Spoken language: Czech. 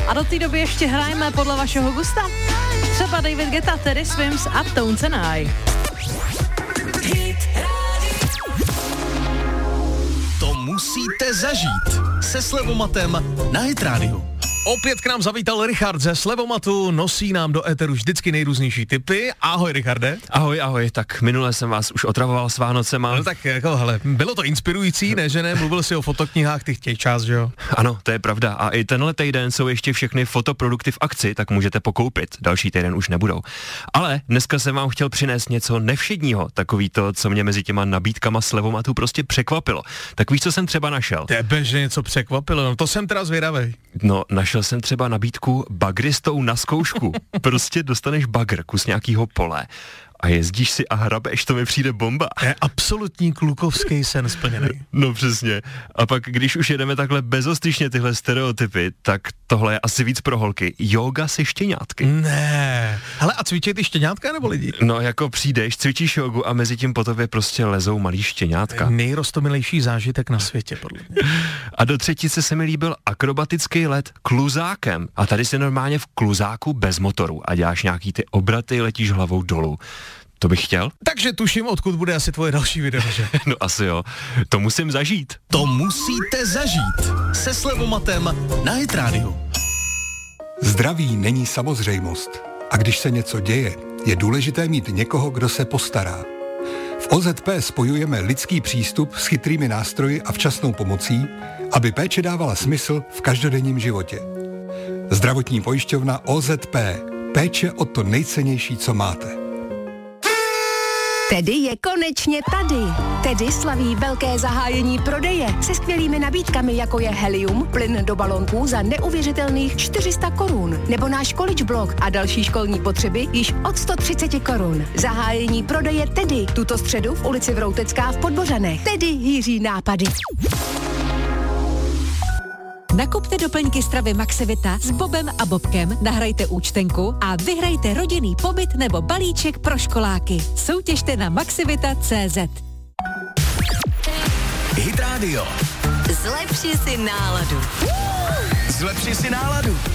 A do té doby ještě hrajeme podle vašeho gusta. Třeba David Guetta, Teddy Swims a Tones and I. To musíte zažít se Slevomatem na Hit Radio. Opět k nám zavítal Richard ze Slevomatu, nosí nám do éteru vždycky nejrůznější tipy. Ahoj, Richarde. Ahoj, tak minule jsem vás už otravoval s Vánocema. No tak jako, hele, bylo to inspirující, ne, že ne? Mluvil jsi o fotoknihách, ty chtěj čas, že jo? Ano, to je pravda. A i tenhle týden jsou ještě všechny fotoprodukty v akci, tak můžete pokoupit. Další týden už nebudou. Ale dneska jsem vám chtěl přinést něco nevšedního, takový to, co mě mezi těma nabídkama Slevomatu prostě překvapilo. Tak víš, co jsem třeba našel? Tebe, že něco překvapilo, no to jsem teda zvědavej. No, našel jsem třeba nabídku bagristou na zkoušku. Prostě dostaneš bagr, kus nějakýho pole a jezdíš si a hrabeš, to mi přijde bomba. To je absolutní klukovský sen splněný. No přesně. A pak, když už jedeme takhle bezostyšně tyhle stereotypy, tak tohle je asi víc pro holky. Jóga se štěňátky. Ne. Hele, a cvičí ty štěňátka nebo lidi? No jako přijdeš, cvičíš jogu a mezi tím po tobě prostě lezou malý štěňátka. Nejrostomilejší zážitek na světě, podle mě. A do třetice se mi líbil akrobatický let kluzákem. A tady si normálně v kluzáku bez motoru a děláš nějaký ty obraty, letíš hlavou dolů. To bych chtěl? Takže tuším, odkud bude asi tvoje další video, že? No asi jo. To musím zažít. To musíte zažít se Slevomatem na Hit Radio. Zdraví není samozřejmost. A když se něco děje, je důležité mít někoho, kdo se postará. V OZP spojujeme lidský přístup s chytrými nástroji a včasnou pomocí, aby péče dávala smysl v každodenním životě. Zdravotní pojišťovna OZP. Péče o to nejcennější, co máte. Tedy je konečně tady. Tedy slaví velké zahájení prodeje se skvělými nabídkami, jako je helium, plyn do balonků za neuvěřitelných 400 korun, nebo náš college blog a další školní potřeby již od 130 korun. Zahájení prodeje Tedy tuto středu v ulici Vroutecká v Podbořanech. Tedy hýří nápady. Nakupte doplňky stravy Maxivita s Bobem a Bobkem, nahrajte účtenku a vyhrajte rodinný pobyt nebo balíček pro školáky. Soutěžte na maxivita.cz. Hit Radio. Zlepši si náladu. Zlepši si náladu.